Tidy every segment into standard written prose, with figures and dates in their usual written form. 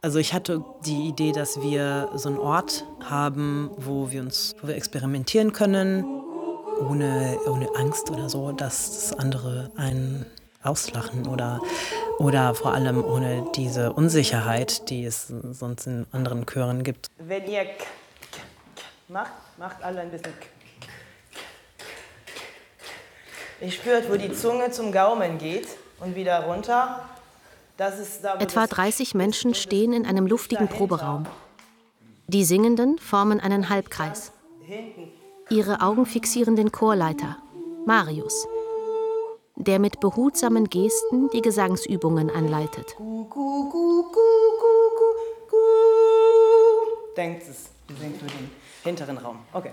Also ich hatte die Idee, dass wir so einen Ort haben, wo wir experimentieren können, ohne Angst oder so, dass das andere einen auslachen oder vor allem ohne diese Unsicherheit, die es sonst in anderen Chören gibt. Wenn ihr macht alle ein bisschen. Ihr spürt, wo die Zunge zum Gaumen geht und wieder runter. Das ist da, Etwa 30 Menschen stehen in einem luftigen Proberaum. Die Singenden formen einen Halbkreis. Ihre Augen fixieren den Chorleiter, Marius, der mit behutsamen Gesten die Gesangsübungen anleitet. Denkt es, ihr singt nur den hinteren Raum. Okay.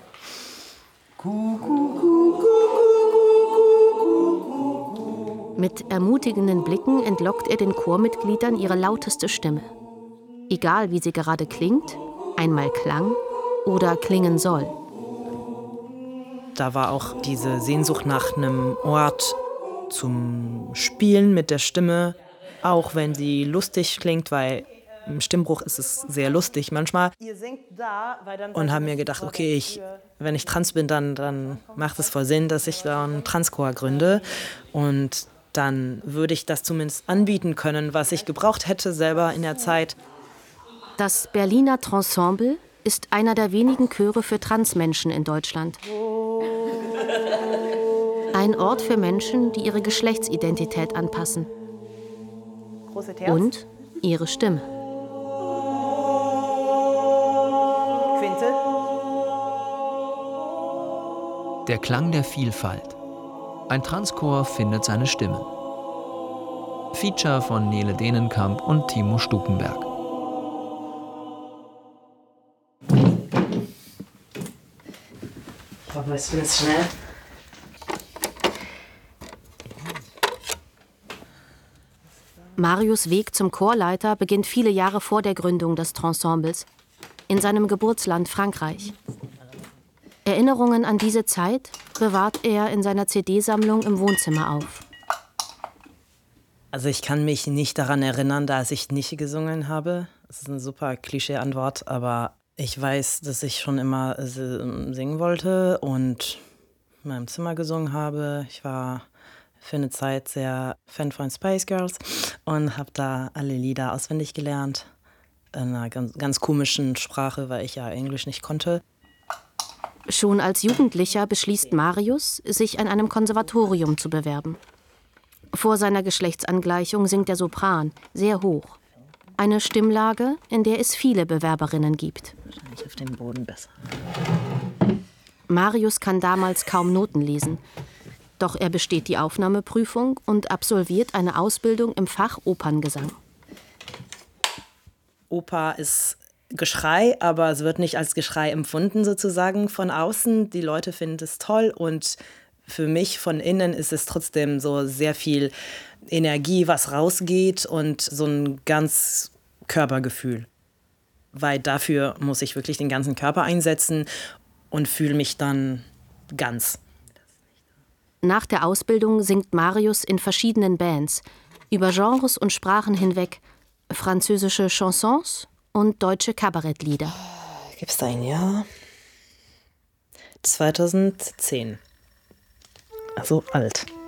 Mit ermutigenden Blicken entlockt er den Chormitgliedern ihre lauteste Stimme. Egal wie sie gerade klingt, einmal klang oder klingen soll. Da war auch diese Sehnsucht nach einem Ort zum Spielen mit der Stimme, auch wenn sie lustig klingt, weil im Stimmbruch ist es sehr lustig manchmal. Und haben mir gedacht, okay, wenn ich trans bin, dann macht es voll Sinn, dass ich da einen Transchor gründe. Und dann würde ich das zumindest anbieten können, was ich gebraucht hätte selber in der Zeit. Das Berliner Transemble ist einer der wenigen Chöre für Transmenschen in Deutschland. Ein Ort für Menschen, die ihre Geschlechtsidentität anpassen. Und ihre Stimme. Quinte. Der Klang der Vielfalt. Ein Transchor findet seine Stimme. Feature von Nele Denenkamp und Timo Stukenberg. Aber ich bin jetzt schnell. Marius' Weg zum Chorleiter beginnt viele Jahre vor der Gründung des Transembles, in seinem Geburtsland Frankreich. Erinnerungen an diese Zeit bewahrt er in seiner CD-Sammlung im Wohnzimmer auf. Also ich kann mich nicht daran erinnern, dass ich nicht gesungen habe. Das ist eine super Klischee-Antwort, aber ich weiß, dass ich schon immer singen wollte und in meinem Zimmer gesungen habe. Ich war für eine Zeit sehr Fan von Spice Girls und habe da alle Lieder auswendig gelernt. In einer ganz komischen Sprache, weil ich ja Englisch nicht konnte. Schon als Jugendlicher beschließt Marius, sich an einem Konservatorium zu bewerben. Vor seiner Geschlechtsangleichung singt der Sopran, sehr hoch. Eine Stimmlage, in der es viele Bewerberinnen gibt. Wahrscheinlich auf dem Boden besser. Marius kann damals kaum Noten lesen. Doch er besteht die Aufnahmeprüfung und absolviert eine Ausbildung im Fach Operngesang. Oper ist Geschrei, aber es wird nicht als Geschrei empfunden sozusagen von außen. Die Leute finden es toll und für mich von innen ist es trotzdem so sehr viel Energie, was rausgeht und so ein ganz Körpergefühl. Weil dafür muss ich wirklich den ganzen Körper einsetzen und fühle mich dann ganz. Nach der Ausbildung singt Marius in verschiedenen Bands, über Genres und Sprachen hinweg, französische Chansons und deutsche Kabarettlieder. Gibt's da ein Jahr? 2010. Also alt.